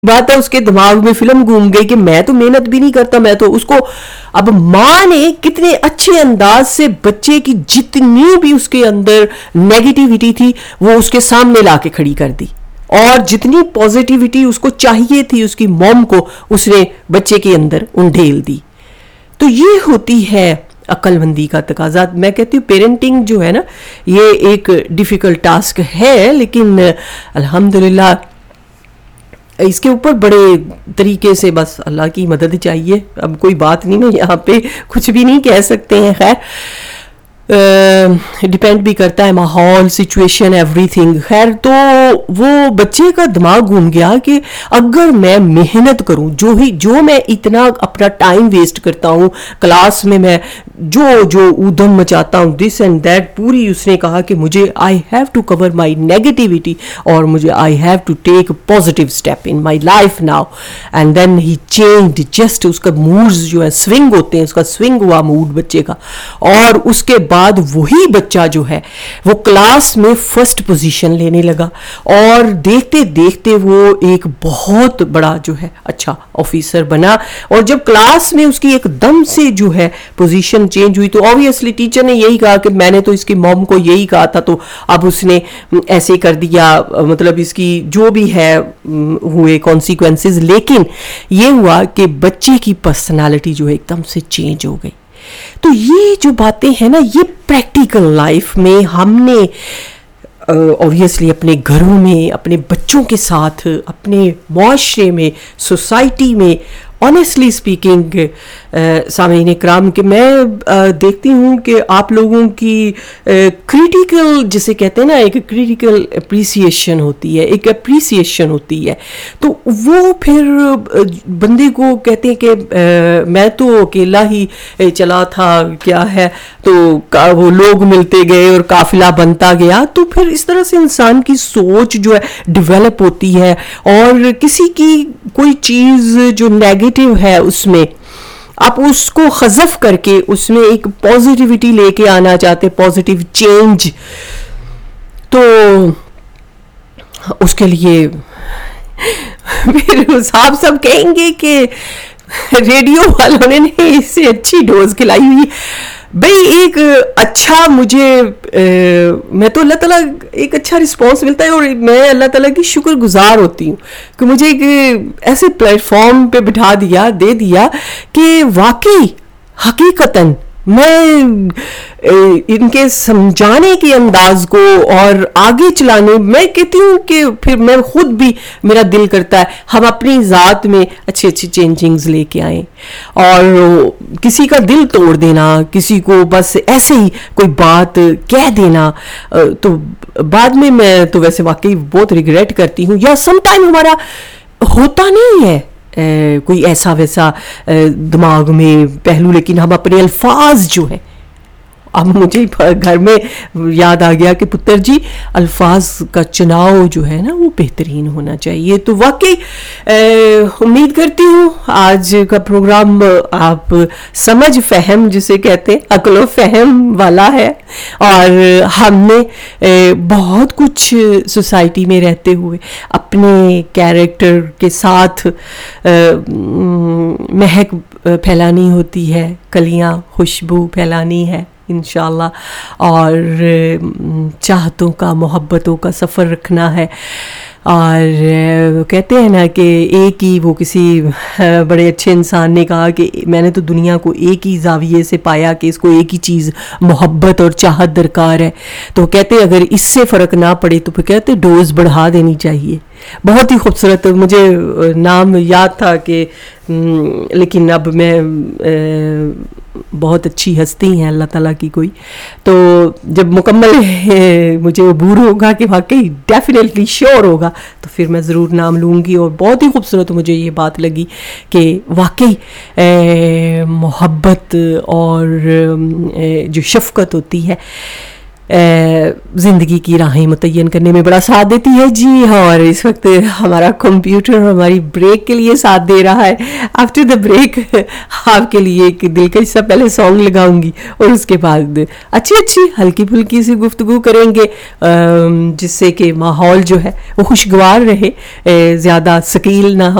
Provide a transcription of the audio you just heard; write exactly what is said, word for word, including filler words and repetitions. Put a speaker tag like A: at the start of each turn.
A: بات ہے اس کے دماغ میں فلم گھوم گئی کہ میں تو محنت بھی نہیں کرتا, میں تو اس کو. اب ماں نے کتنے اچھے انداز سے بچے کی جتنی بھی اس کے اندر نیگیٹیوٹی تھی وہ اس کے سامنے لا کے کھڑی کر دی, اور جتنی پازیٹیوٹی اس کو چاہیے تھی اس کی موم کو اس نے بچے کے اندر انڈھیل دی. تو یہ ہوتی ہے عقل مندی کا تقاضا. میں کہتی ہوں پیرنٹنگ جو ہے نا یہ ایک ڈیفیکلٹ ٹاسک ہے, لیکن الحمدللہ اس کے اوپر بڑے طریقے سے بس اللہ کی مدد چاہیے. اب کوئی بات نہیں, میں یہاں پہ کچھ بھی نہیں کہہ سکتے ہیں. خیر ڈپینڈ بھی کرتا ہے ماحول, سچویشن, ایوری تھنگ. خیر تو وہ بچے کا دماغ گھوم گیا کہ اگر میں محنت کروں, جو ہی جو میں اتنا اپنا ٹائم ویسٹ کرتا ہوں کلاس میں, میں جو جو ادھم مچاتا ہوں دس اینڈ دیٹ, پوری اس نے کہا کہ مجھے I have to cover my negativity اور مجھے I have to take positive step in my life now. And then he changed just, اس کا موڈز جو ہے سوئنگ ہوتے ہیں, اس کا سوئنگ ہوا موڈ بچے کا, اور اس کے بعد وہی بچہ جو ہے وہ کلاس میں فرسٹ پوزیشن لینے لگا, اور دیکھتے دیکھتے وہ ایک بہت بڑا جو ہے اچھا آفیسر بنا. اور جب کلاس میں اس کی ایک دم سے جو ہے پوزیشن چینج ہوئی تو آبویسلی ٹیچر نے یہی کہا کہ میں نے تو اس کی موم کو یہی کہا تھا, تو اب اس نے ایسے کر دیا, مطلب اس کی جو بھی ہے ہوئے کانسیکوینسز. لیکن یہ ہوا کہ بچے کی پرسنالٹی جو ہے ایک دم سے چینج ہو گئی. تو یہ جو باتیں ہیں نا یہ پریکٹیکل لائف میں ہم نے اوبویسلی اپنے گھروں میں, اپنے بچوں کے ساتھ, اپنے معاشرے میں, سوسائٹی میں, آنیسٹلی اسپیکنگ سامعین اکرام, کہ میں دیکھتی ہوں کہ آپ لوگوں کی کریٹیکل جسے کہتے ہیں نا ایک کریٹیکل اپریسیشن ہوتی ہے, ایک اپریسیشن ہوتی ہے. تو وہ پھر بندے کو کہتے ہیں کہ میں تو اکیلا ہی چلا تھا, کیا ہے, تو وہ لوگ ملتے گئے اور قافلہ بنتا گیا. تو پھر اس طرح سے انسان کی سوچ جو ہے ڈیولپ ہوتی ہے, اور کسی کی کوئی چیز جو نیگیٹو ہے اس میں آپ اس کو حذف کر کے اس میں ایک پازیٹیوٹی لے کے آنا چاہتے, پازیٹیو چینج, تو اس کے لیے پھر صاحب سب کہیں گے کہ ریڈیو والوں نے اس سے اچھی ڈوز کھلائی ہوئی. بھئی ایک اچھا مجھے میں تو اللہ تعالیٰ ایک اچھا رسپانس ملتا ہے, اور میں اللہ تعالیٰ کی شکر گزار ہوتی ہوں کہ مجھے ایک ایسے پلیٹ فارم پہ بٹھا دیا دے دیا کہ واقعی حقیقتاً میں ان کے سمجھانے کے انداز کو اور آگے چلانے, میں کہتی ہوں کہ پھر میں خود بھی میرا دل کرتا ہے ہم اپنی ذات میں اچھی اچھی چینجنگز لے کے آئیں. اور کسی کا دل توڑ دینا, کسی کو بس ایسے ہی کوئی بات کہہ دینا, تو بعد میں میں تو ویسے واقعی بہت ریگریٹ کرتی ہوں, یا سم ٹائم ہمارا ہوتا نہیں ہے کوئی ایسا ویسا دماغ میں پہلو, لیکن ہم اپنے الفاظ جو ہیں, اب مجھے گھر میں یاد آ گیا کہ پتر جی الفاظ کا چناؤ جو ہے نا وہ بہترین ہونا چاہیے. تو واقعی امید کرتی ہوں آج کا پروگرام آپ سمجھ فہم جسے کہتے ہیں عقل و فہم والا ہے, اور ہم نے بہت کچھ سوسائٹی میں رہتے ہوئے اپنے کیریکٹر کے ساتھ مہک پھیلانی ہوتی ہے, کلیاں خوشبو پھیلانی ہے انشاءاللہ, اور چاہتوں کا محبتوں کا سفر رکھنا ہے. اور کہتے ہیں نا کہ ایک ہی, وہ کسی بڑے اچھے انسان نے کہا کہ میں نے تو دنیا کو ایک ہی زاویے سے پایا کہ اس کو ایک ہی چیز محبت اور چاہت درکار ہے. تو کہتے اگر اس سے فرق نہ پڑے تو پھر کہتے ڈوز بڑھا دینی چاہیے. بہت ہی خوبصورت, مجھے نام یاد تھا کہ لیکن اب میں بہت اچھی ہستی ہیں اللہ تعالیٰ کی کوئی, تو جب مکمل مجھے عبور ہوگا کہ واقعی ڈیفینیٹلی شیور ہوگا تو پھر میں ضرور نام لوں گی. اور بہت ہی خوبصورت مجھے یہ بات لگی کہ واقعی محبت اور جو شفقت ہوتی ہے زندگی کی راہیں متعین کرنے میں بڑا ساتھ دیتی ہے جی. اور اس وقت ہمارا کمپیوٹر ہماری بریک کے لیے ساتھ دے رہا ہے. آفٹر دا بریک آپ کے لیے ایک دلکش سا پہلے سانگ لگاؤں گی اور اس کے بعد اچھی اچھی ہلکی پھلکی سی گفتگو کریں گے جس سے کہ ماحول جو ہے وہ خوشگوار رہے, زیادہ ثقیل نہ